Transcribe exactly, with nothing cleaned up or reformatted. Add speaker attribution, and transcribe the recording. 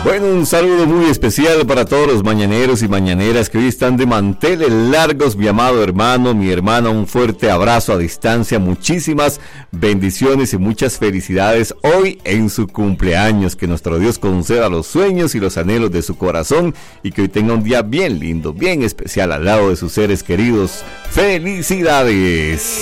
Speaker 1: Bueno, un saludo muy especial para todos los mañaneros y mañaneras que hoy están de manteles largos, mi amado hermano, mi hermana, un fuerte abrazo a distancia, muchísimas bendiciones y muchas felicidades hoy en su cumpleaños, que nuestro Dios conceda los sueños y los anhelos de su corazón y que hoy tenga un día bien lindo, bien especial al lado de sus seres queridos. ¡Felicidades!